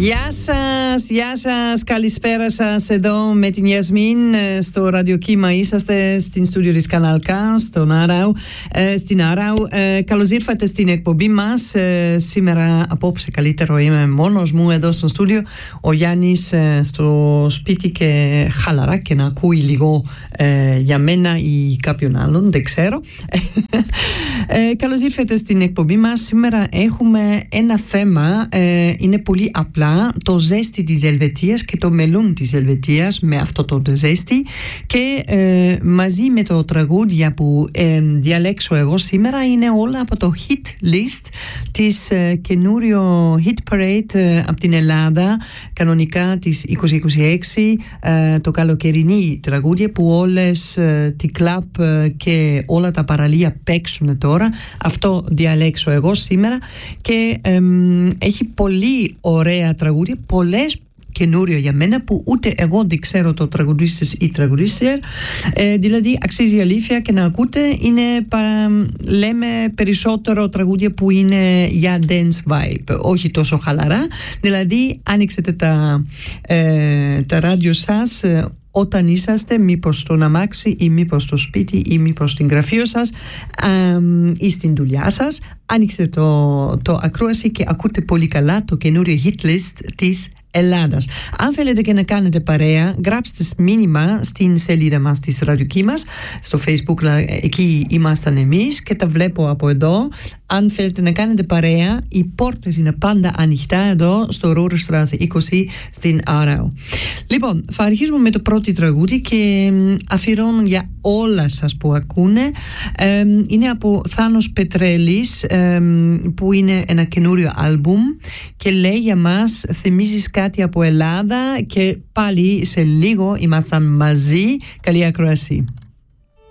Γεια σας, καλησπέρα σας εδώ με την Ιασμίν στο ραδιοκύμα. Είσαστε στην στούντιο της Κανάλ K, στην Άραου. Καλώς ήρθατε στην εκπομπή μας. Σήμερα απόψε καλύτερο είμαι μόνος μου εδώ στο στούντιο. Ο Γιάννης στο σπίτι και χαλαρά και να ακούει λίγο για μένα ή κάποιον άλλον, δεν ξέρω. Καλώς ήρθατε στην εκπομπή μας. Σήμερα έχουμε ένα θέμα, είναι πολύ απλά, το ζέστη της Ελβετίας και το μελούν της Ελβετίας με αυτό το ζέστη, και μαζί με το τραγούδια που διαλέξω εγώ σήμερα είναι όλα από το hit list της καινούριο hit parade από την Ελλάδα, κανονικά της 2026, το καλοκαιρινή τραγούδια που όλες τη κλαμπ και όλα τα παραλία παίξουν τώρα. Αυτό διαλέξω εγώ σήμερα και έχει πολύ ωραία τραγούδια, πολλές καινούριο για μένα που ούτε εγώ δεν ξέρω το τραγουδίστες ή τραγουδίστρια, δηλαδή αξίζει αλήθεια και να ακούτε. Είναι λέμε περισσότερο τραγούδια που είναι για dance vibe, όχι τόσο χαλαρά. Δηλαδή άνοιξετε τα ράδιο σας όταν είσαστε, μήπως στον αμάξι ή μήπως στο σπίτι ή μήπως στην γραφείο σας ή στην δουλειά σας, άνοιξτε το ακρόαση και ακούτε πολύ καλά το καινούριο hit list της Ελλάδας. Αν θέλετε και να κάνετε παρέα, γράψτε μήνυμα στην σελίδα μας της ραδιοκύμας στο Facebook, εκεί ήμασταν εμείς και τα βλέπω από εδώ. Αν θέλετε να κάνετε παρέα, οι πόρτες είναι πάντα ανοιχτά εδώ στο Rohrstraße 20 στην Άραου. Λοιπόν, θα αρχίσουμε με το πρώτο τραγούδι και αφιερώνω για όλα σας που ακούνε. Είναι από Θάνος Πετρέλης, που είναι ένα καινούριο άλμπουμ και λέει για μας, θυμίζεις κάτι από Ελλάδα, και πάλι σε λίγο ήμασταν μαζί. Καλή ακροασία.